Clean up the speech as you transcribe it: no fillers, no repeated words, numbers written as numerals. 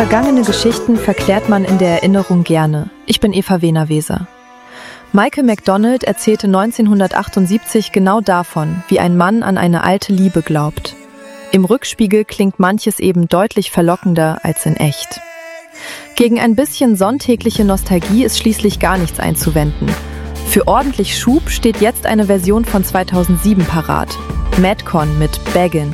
Vergangene Geschichten verklärt man in der Erinnerung gerne. Ich bin Eva Wehner-Weser. Michael McDonald erzählte 1978 genau davon, wie ein Mann an eine alte Liebe glaubt. Im Rückspiegel klingt manches eben deutlich verlockender als in echt. Gegen ein bisschen sonntägliche Nostalgie ist schließlich gar nichts einzuwenden. Für ordentlich Schub steht jetzt eine Version von 2007 parat. Madcon mit Beggin'.